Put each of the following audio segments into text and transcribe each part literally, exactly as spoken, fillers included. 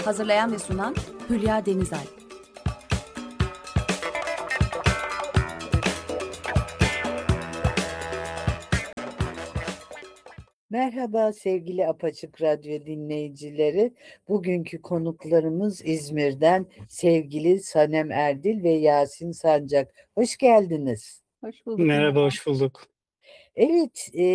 Hazırlayan ve sunan Hülya Denizalp. Merhaba sevgili Apaçık Radyo dinleyicileri. Bugünkü konuklarımız İzmir'den sevgili Sanem Erdil ve Yasin Sancak. Hoş geldiniz. Hoş bulduk. Merhaba, hoş bulduk. Evet, e,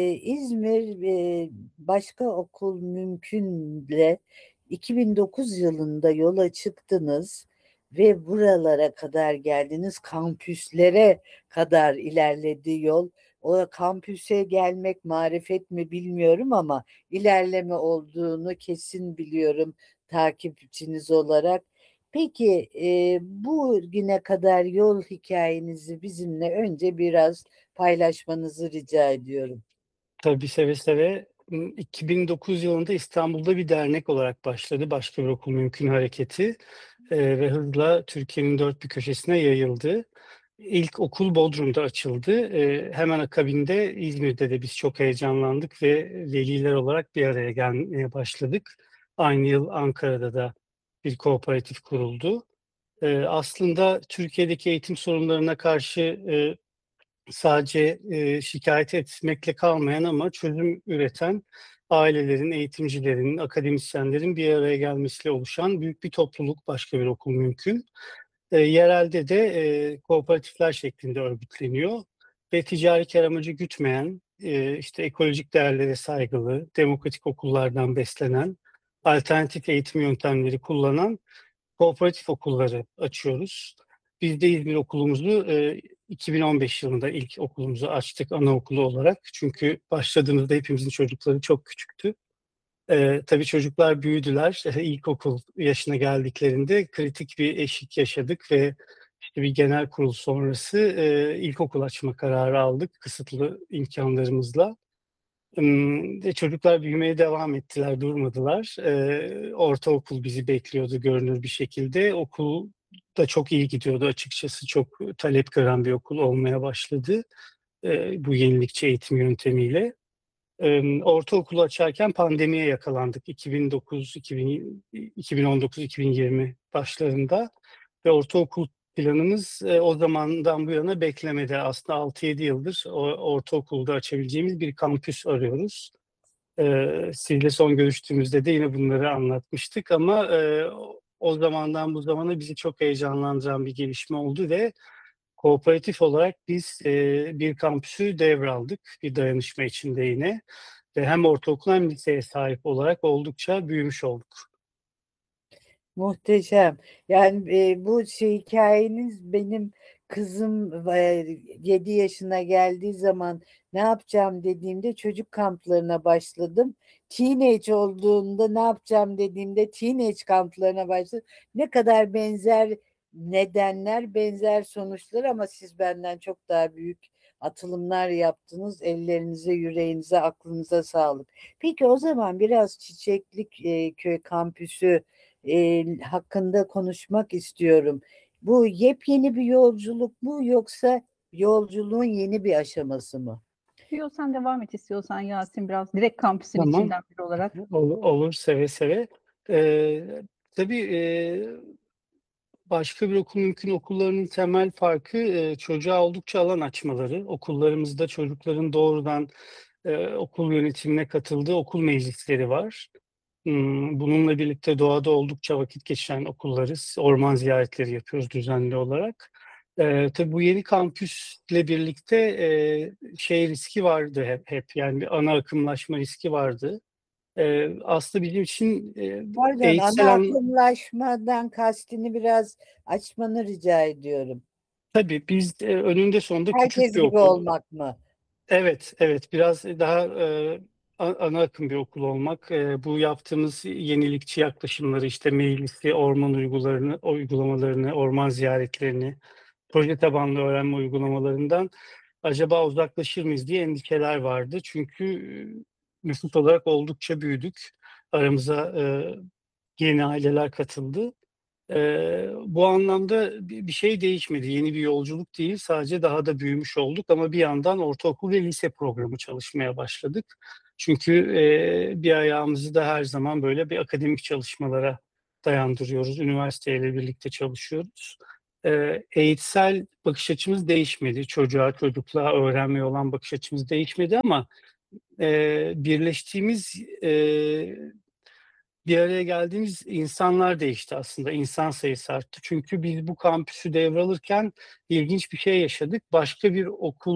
İzmir e, Başka Okul Mümkün'le iki bin dokuz yılında yola çıktınız ve buralara kadar geldiniz. Kampüslere kadar ilerledi yol. O kampüse gelmek marifet mi bilmiyorum ama ilerleme olduğunu kesin biliyorum takipçiniz olarak. Peki e, bu güne kadar yol hikayenizi bizimle önce biraz paylaşmanızı rica ediyorum. Tabii seve seve. iki bin dokuz yılında İstanbul'da bir dernek olarak başladı. Başka bir okul mümkün hareketi Eee, ve hızla Türkiye'nin dört bir köşesine yayıldı. İlk okul Bodrum'da açıldı. Eee, hemen akabinde İzmir'de de biz çok heyecanlandık ve veliler olarak bir araya gelmeye başladık. Aynı yıl Ankara'da da bir kooperatif kuruldu. Eee, aslında Türkiye'deki eğitim sorunlarına karşı eee sadece eee, şikayet etmekle kalmayan ama çözüm üreten ailelerin, eğitimcilerin, akademisyenlerin bir araya gelmesiyle oluşan büyük bir topluluk Başka Bir Okul Mümkün. Eee, yerelde de eee, kooperatifler şeklinde örgütleniyor ve ticari kâr amacı gütmeyen, eee, işte ekolojik değerlere saygılı, demokratik okullardan beslenen, alternatif eğitim yöntemleri kullanan kooperatif okulları açıyoruz. Biz de İzmir okulumuzu eee, iki bin on beş yılında ilk okulumuzu açtık anaokulu olarak. Çünkü başladığımızda hepimizin çocukları çok küçüktü. Eee, tabii çocuklar büyüdüler. İlkokul yaşına geldiklerinde kritik bir eşik yaşadık ve işte bir genel kurul sonrası eee, ilkokul açma kararı aldık kısıtlı imkânlarımızla. Imm, ve çocuklar büyümeye devam ettiler, durmadılar. Eee, ortaokul bizi bekliyordu görünür bir şekilde. Okul da çok iyi gidiyordu açıkçası. Çok talep gören bir okul olmaya başladı, eee, bu yenilikçi eğitim yöntemiyle. Emm, ortaokulu açarken pandemiye yakalandık iki bin dokuz, iki bin iki bin on dokuz iki bin yirmi başlarında ve ortaokul planımız, eee, o zamandan bu yana beklemede. Aslında altı yedi yıldır o ortaokulda açabileceğimiz bir kampüs arıyoruz. Eee, sizinle son görüştüğümüzde de yine bunları anlatmıştık ama, eee, o o zamandan bu zamana bizi çok heyecanlandıran bir gelişme oldu ve kooperatif olarak biz, eee, bir kampüsü devraldık bir dayanışma içinde yine ve hem ortaokul hem liseye sahip olarak oldukça büyümüş olduk. Muhteşem. Yani, eee, bu şey hikâyeniz benim kızım eee, yedi yaşına geldiği zaman ne yapacağım dediğimde çocuk kamplarına başladım. Teenage olduğunda ne yapacağım dediğimde teenage kamplarına başladım. Ne kadar benzer nedenler, benzer sonuçlar ama siz benden çok daha büyük atılımlar yaptınız. Ellerinize, yüreğinize, aklınıza sağlık. Peki o zaman biraz Çiçeklik eee, köy kampüsü eee, hakkında konuşmak istiyorum. Bu yepyeni bir yolculuk mu yoksa yolculuğun yeni bir aşaması mı? Yo, sen devam et istiyorsan Yasin biraz direkt kampüsün Tamam. içinden biri olarak. Olu olur, seve seve. Eee, tabii, eee, Başka Bir Okul Mümkün okullarının temel farkı, eee, çocuğa oldukça alan açmaları. Okullarımızda çocukların doğrudan, eee, okul yönetimine katıldığı okul meclisleri var. Imm, bununla birlikte doğada oldukça vakit geçiren okullarız. Orman ziyaretleri yapıyoruz düzenli olarak. Eee, tabii bu yeni kampüsle birlikte, eee, şey riski vardı hep hep, yani bir ana akımlaşma riski vardı. Eee, aslında bizim için, eee, Pardon, ana eğitsel an akımlaşmadan kastını biraz açmanı rica ediyorum. Tabii biz, eee, önünde sonunda küçük Herkes bir gibi okul. olmak mı? Evet, evet, biraz daha, eee, a ana akım bir okul olmak. Eee, bu yaptığımız yenilikçi yaklaşımları, işte meclisi, orman uygularını uygulamalarını, orman ziyaretlerini, proje tabanlı öğrenme uygulamalarından acaba uzaklaşır mıyız diye endişeler vardı. Çünkü, üüü, nüfus olarak oldukça büyüdük. Aramıza, eee, yeni aileler katıldı. Eee, bu anlamda bi bir şey değişmedi. Yeni bir yolculuk değil, sadece daha da büyümüş olduk ama bir yandan ortaokul ve lise programı çalışmaya başladık. Çünkü, eee, bir ayağımızı da her zaman böyle bir akademik çalışmalara dayandırıyoruz. Üniversiteyle birlikte çalışıyoruz. E, eğitsel bakış açımız değişmedi. Çocuğa, çocukluğa, öğrenmeye olan bakış açımız değişmedi ama e, birleştiğimiz, e, bir araya geldiğimiz insanlar değişti aslında. İnsan sayısı arttı. Çünkü biz bu kampüsü devralırken ilginç bir şey yaşadık. Başka bir okul